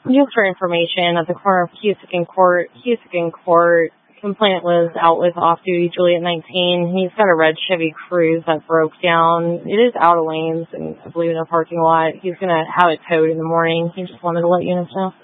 Just for information, at the corner of Cusick and Court, complainant was out with off-duty Juliet 19. He's got a red Chevy Cruze that broke down. It is out of lanes and I believe in a parking lot. He's going to have it towed in the morning. He just wanted to let you know.